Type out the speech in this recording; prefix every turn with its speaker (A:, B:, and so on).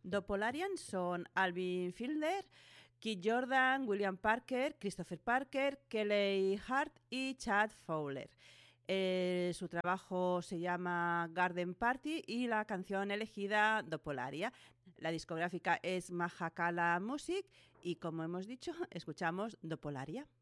A: Dopolarian son Alvin Fielder, Keith Jordan, William Parker, Christopher Parker, Kelly Hart y Chad Fowler. Su trabajo se llama Garden Party y la canción elegida Dopolaria. La discográfica es Mahakala Music y, como hemos dicho, escuchamos Dopolaria.